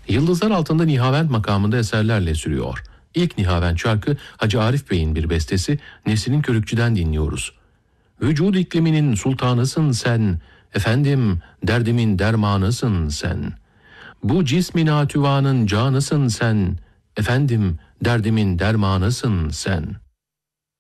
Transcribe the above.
Yıldızlar Altında Nihavent makamında eserlerle sürüyor. İlk Nihavent şarkı Hacı Arif Bey'in bir bestesi, Nesrin Körükçü'den dinliyoruz. Vücud ikliminin sultanısın sen, efendim derdimin dermanısın sen. Bu cismin atüvanın canısın sen, efendim derdimin dermanısın sen.